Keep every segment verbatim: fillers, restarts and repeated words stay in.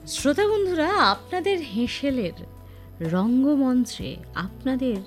শ্রোতা বন্ধুরা, আপনাদের হেঁসেলের রঙ্গমঞ্চে আপনাদের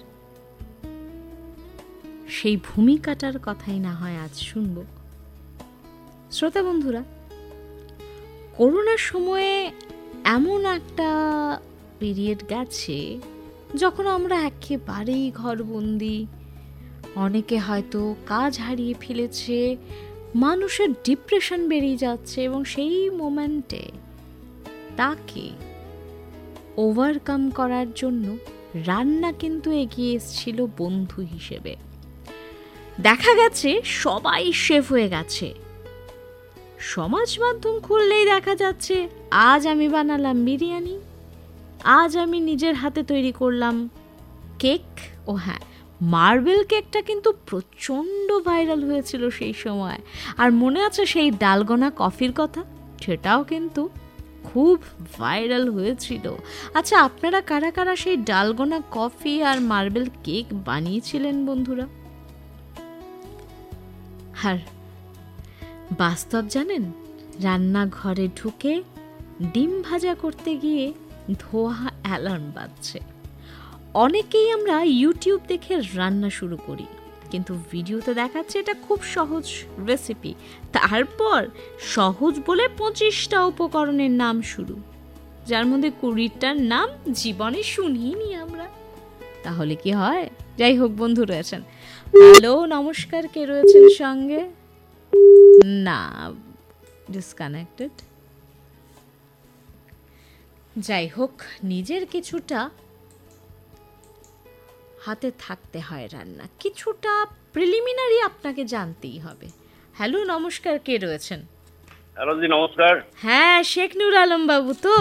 সেই ভূমিকাটার কথাই না হয় আজ শুনব। শ্রোতা বন্ধুরা, করোনার সময়ে এমন একটা পিরিয়ড গেছে যখন আমরা একেবারেই ঘরবন্দি, অনেকে হয়তো কাজ হারিয়ে ফেলেছে, মানুষের ডিপ্রেশন বেরিয়ে যাচ্ছে, এবং সেই মোমেন্টে তাকে ওভারকাম করার জন্য রান্না কিন্তু এগিয়ে এসেছিল বন্ধু হিসেবে। দেখা গেছে সবাই শেফ হয়ে গেছে। সমাজ মাধ্যম খুললেই দেখা যাচ্ছে আজ আমি বানালাম বিরিয়ানি, আজ আমি নিজের হাতে তৈরি করলাম কেক। ও হ্যাঁ, মার্বেল কেকটা কিন্তু প্রচণ্ড ভাইরাল হয়েছিল সেই সময়। আর মনে আছে সেই ডালগোনা কফির কথা? সেটাও কিন্তু খুব ভাইরাল হয়েছিল। আচ্ছা, আপনারা কারা কারা সেই ডালগোনা কফি আর মার্বেল কেক বানিয়েছিলেন বন্ধুরা? আর বাস্তব জানেন, রান্নাঘরে ঢুকে ডিম ভাজা করতে গিয়ে ধোয়া অ্যালার্ম বাজছে। অনেকেই আমরা ইউটিউব দেখে রান্না শুরু করি, কিন্তু ভিডিওতে দেখাচ্ছে এটা খুব সহজ রেসিপি, তারপর সহজ বলে পঁচিশটা উপকরণের নাম শুরু, যার মধ্যে কুড়িটার নাম জীবনে শুনিনি আমরা। তাহলে কি হয়? যাই হোক, বন্ধু রয়েছেন। হ্যালো, নমস্কার, কে রয়েছেন সঙ্গে? না, ডিসকানেক্টেড। যাই হোক, নিজের কিছুটা হাতে থাকতে হয়, রান্না কিছুটা প্রিলিমিনারি আপনাকে জানতেই হবে। হ্যালো, নমস্কার, কে রয়েছেন? হ্যালো জি, নমস্কার। হ্যাঁ, শেখ নূর আলম বাবু তো?